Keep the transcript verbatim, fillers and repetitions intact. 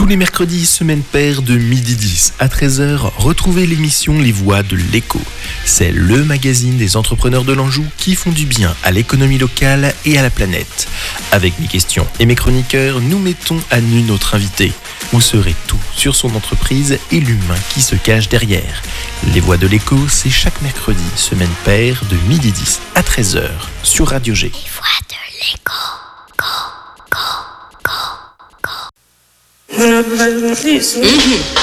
les mercredis, semaine paire de midi dix à treize heures, retrouvez l'émission Les Voix de l'écho. C'est le magazine des entrepreneurs de l'Anjou qui font du bien à l'économie locale et à la planète. Avec mes questions et mes chroniqueurs, nous mettons à nu notre invité. Vous saurez tout sur son entreprise et l'humain qui se cache derrière. Les Voix de l'écho, c'est chaque mercredi, semaine paire de midi dix à treize heures sur Radio G. Les Voix de l'écho. Go, go, go, go. Mm-hmm.